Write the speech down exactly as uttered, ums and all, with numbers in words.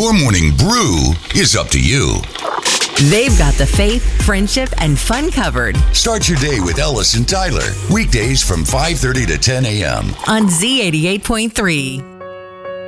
Your morning brew is up to you. They've got the faith, friendship, and fun covered. Start your day with Ellis and Tyler. Weekdays from five thirty to ten a.m. on Z eighty-eight point three.